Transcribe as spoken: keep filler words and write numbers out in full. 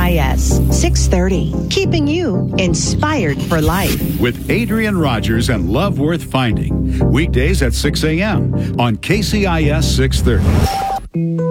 I S six thirty, keeping you inspired for life. With Adrian Rogers and Love Worth Finding. Weekdays at six a.m. on K C I S six thirty.